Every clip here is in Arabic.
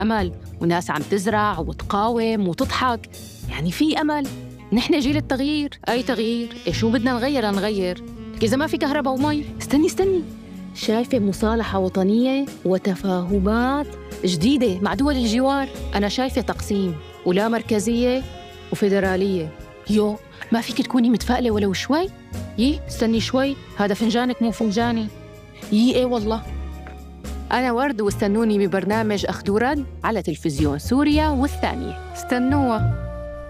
أمل، وناس عم تزرع وتقاوم وتضحك. يعني في أمل. نحن جيل التغيير. أي تغيير؟ شو بدنا نغير؟ إذا ما في كهرباء ومي. استني، شايفة مصالحة وطنية وتفاهمات جديدة مع دول الجوار. أنا شايفة تقسيم ولا مركزية وفيدرالية. ما فيك تكوني متفائلة ولو شوي؟ استني شوي، هذا فنجانك مو فنجاني. إيه والله. أنا ورد، واستنوني ببرنامج أخذ ورد على تلفزيون سوريا والثانية. استنوها.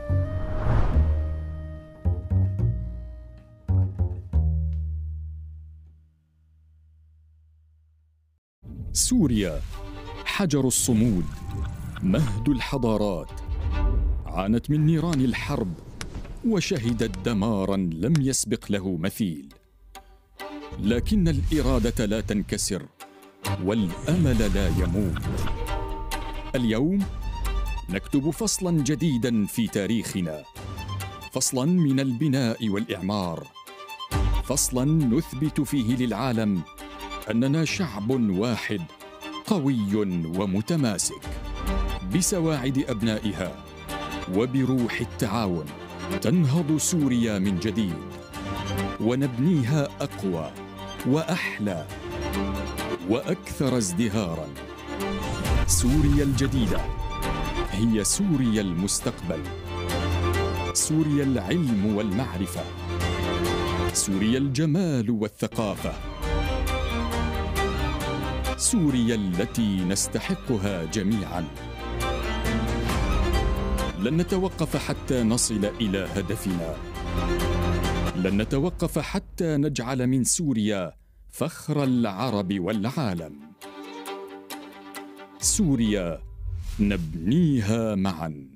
سوريا حجر الصمود، مهد الحضارات، عانت من نيران الحرب وشهدت دماراً لم يسبق له مثيل، لكن الإرادة لا تنكسر والأمل لا يموت. اليوم نكتب فصلاً جديداً في تاريخنا، فصلاً من البناء والإعمار، فصلاً نثبت فيه للعالم أننا شعب واحد قوي ومتماسك. بسواعد أبنائها وبروح التعاون تنهض سوريا من جديد، ونبنيها أقوى وأحلى وأكثر ازدهاراً. سوريا الجديدة هي سوريا المستقبل، سوريا العلم والمعرفة، سوريا الجمال والثقافة، سوريا التي نستحقها جميعاً. لن نتوقف حتى نصل إلى هدفنا، لن نتوقف حتى نجعل من سوريا فخر العرب والعالم. سوريا نبنيها معاً.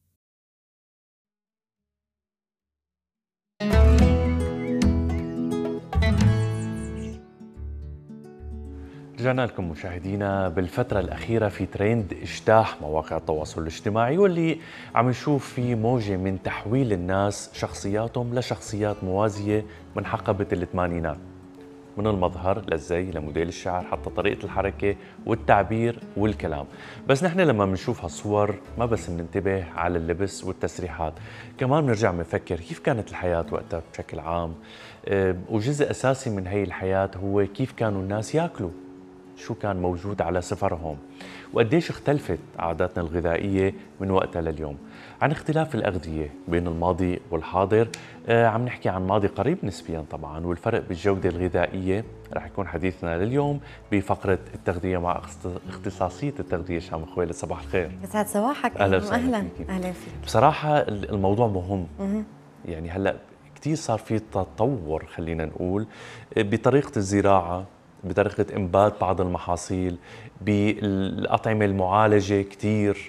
رجعنا لكم مشاهدينا. بالفترة الأخيرة في ترند اجتاح مواقع التواصل الاجتماعي، واللي عم نشوف فيه موجة من تحويل الناس شخصياتهم لشخصيات موازية من حقبة الثمانينات، من المظهر للزي لموديل الشعر حتى طريقة الحركة والتعبير والكلام. بس نحن لما بنشوف هالصور ما بس بننتبه على اللبس والتسريحات، كمان بنرجع بنفكر كيف كانت الحياة وقتها بشكل عام. وجزء أساسي من هي الحياة هو كيف كانوا الناس ياكلوا، شو كان موجود على سفرهم، وقديش اختلفت عاداتنا الغذائية من وقتها لليوم. عن اختلاف الأغذية بين الماضي والحاضر عم نحكي عن ماضي قريب نسبيا طبعا، والفرق بالجودة الغذائية رح يكون حديثنا لليوم بفقرة التغذية مع اختصاصية التغذية شام خويلد. صباح الخير. يسعد صباحك. أهلا فيك. بصراحة الموضوع مهم. يعني هلأ كتير صار في تطور، خلينا نقول، بطريقة الزراعة، بطريقة إنبات بعض المحاصيل، بالأطعمة المعالجة كتير.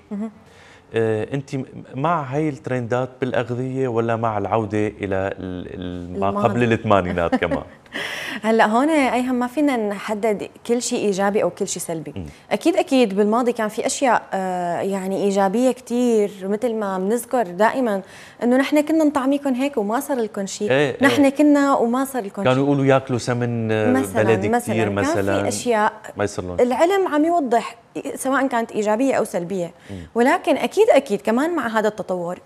أنت مع هاي الترندات بالأغذية ولا مع العودة إلى ما قبل الثمانينات كمان؟ هلا هون ايهم ما فينا نحدد كل شيء ايجابي او كل شيء سلبي. اكيد بالماضي كان في اشياء يعني ايجابيه كثير، مثل ما بنذكر دائما انه نحن كنا نطعميكم هيك وما صار لكم شيء، نحن كنا وما صار لكم شيء. كانوا يقولوا ياكلوا سمن بلدي كثير مثلا. كان في اشياء ما يصير لهم. العلم عم يوضح سواء كانت ايجابيه او سلبيه، ولكن اكيد كمان مع هذا التطور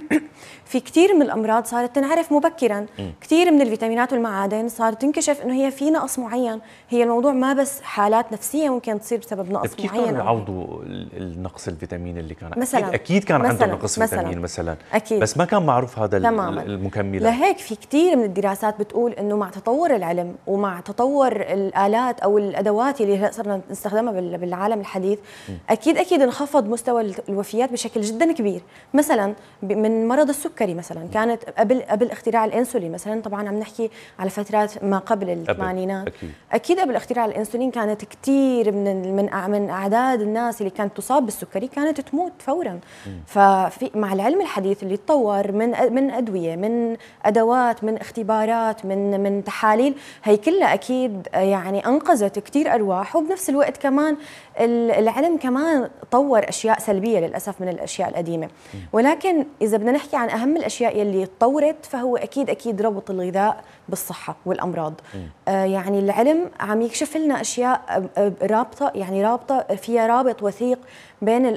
في كثير من الامراض صارت تنعرف مبكرا، كثير من الفيتامينات والمعادن صارت تنكشف انه هي في نقص معين. هي الموضوع ما بس حالات نفسيه ممكن تصير بسبب نقص كيف معين. كيف كانوا يعوضوا النقص الفيتامين اللي كان مثلا اكيد كان عندهم نقص فيتامين مثلا، أكيد. بس ما كان معروف هذا المكملات. لهيك في كثير من الدراسات بتقول انه مع تطور العلم ومع تطور الالات او الادوات اللي صرنا نستخدمها بالعالم الحديث، اكيد انخفض مستوى الوفيات بشكل جدا كبير. مثلا من مرض السكري مثلا، كانت قبل اختراع الانسولين مثلا، طبعا عم نحكي على فترات ما قبل الثمانينات. اكيد قبل اختراع الانسولين كانت كثير من اعداد الناس اللي كانت تصاب بالسكري كانت تموت فورا. ففي مع العلم الحديث اللي تطور من ادويه، من ادوات، من اختبارات، من تحاليل، هي كلها اكيد يعني انقذت كثير ارواح. وبنفس الوقت كمان العلم كمان طور اشياء سلبيه للاسف من الاشياء القديمه. ولكن اذا بدنا نحكي عن اهم الاشياء يلي تطورت، فهو اكيد ربط الغذاء بالصحه والامراض. يعني العلم عم يكشف لنا اشياء رابطه فيها رابط وثيق بين